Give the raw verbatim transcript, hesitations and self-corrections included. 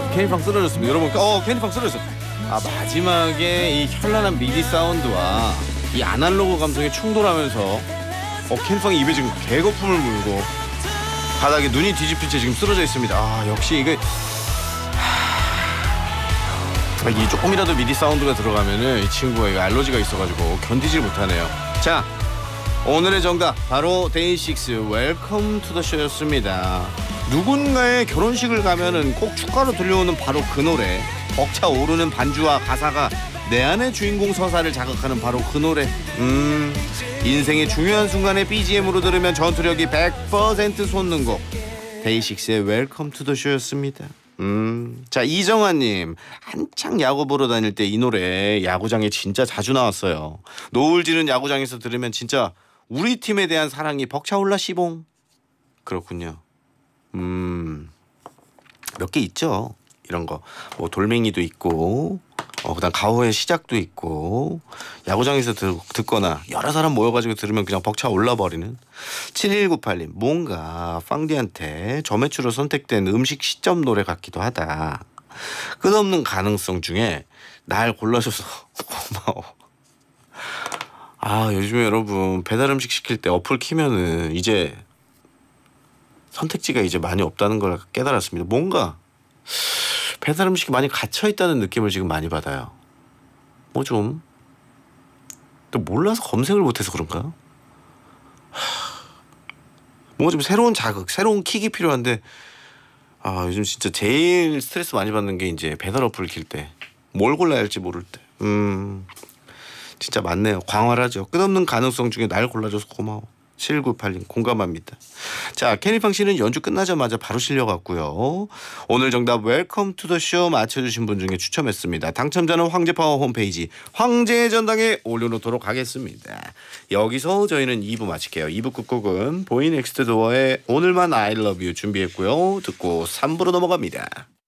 캐니팡 쓰러졌습니다. 여러분, 어 캐니팡 쓰러졌어. 아 마지막에 이 현란한 미디 사운드와 이 아날로그 감성이 충돌하면서 어 캐니팡이 입에 지금 개거품을 물고 바닥에 눈이 뒤집힌 채 지금 쓰러져 있습니다. 아 역시 이게 하... 이 조금이라도 미디 사운드가 들어가면은 이 친구가 이거 알러지가 있어가지고 견디질 못하네요. 자 오늘의 정답 바로 데이식스 웰컴 투 더 쇼였습니다. 누군가의 결혼식을 가면은 꼭 축가로 들려오는 바로 그 노래, 벅차오르는 반주와 가사가 내 안의 주인공 서사를 자극하는 바로 그 노래. 음 인생의 중요한 순간에 비지엠으로 들으면 전투력이 백 퍼센트 솟는 곡 데이식스의 웰컴 투 더 쇼였습니다. 음, 자 이정환님 한창 야구 보러 다닐 때 이 노래 야구장에 진짜 자주 나왔어요. 노을 지는 야구장에서 들으면 진짜 우리 팀에 대한 사랑이 벅차올라 시봉. 그렇군요. 음, 몇 개 있죠. 이런 거 뭐 돌멩이도 있고 어 그다음 가호의 시작도 있고 야구장에서 들, 듣거나 여러 사람 모여가지고 들으면 그냥 벅차올라 버리는. 칠일구팔님 뭔가 빵디한테 저매추로 선택된 음식 시점 노래 같기도 하다. 끝없는 가능성 중에 날 골라줘서 고마워. 아 요즘에 여러분 배달 음식 시킬 때 어플 키면은 이제 선택지가 이제 많이 없다는 걸 깨달았습니다. 뭔가 배달 음식이 많이 갇혀 있다는 느낌을 지금 많이 받아요. 뭐 좀 또 몰라서 검색을 못해서 그런가? 뭔가 좀 새로운 자극, 새로운 킥이 필요한데 아 요즘 진짜 제일 스트레스 많이 받는 게 이제 배달 어플 킬 때 뭘 골라야 할지 모를 때. 음 진짜 많네요. 광활하죠. 끝없는 가능성 중에 날 골라줘서 고마워. 칠구팔님 공감합니다. 자 캐니팡 씨는 연주 끝나자마자 바로 실려갔고요. 오늘 정답 웰컴 투 더 쇼 맞춰주신 분 중에 추첨했습니다. 당첨자는 황제파워 홈페이지 황제의 전당에 올려놓도록 하겠습니다. 여기서 저희는 이 부 마칠게요. 이 부 끝곡은 보이넥스트 도어의 오늘만 I love you 준비했고요. 듣고 삼 부로 넘어갑니다.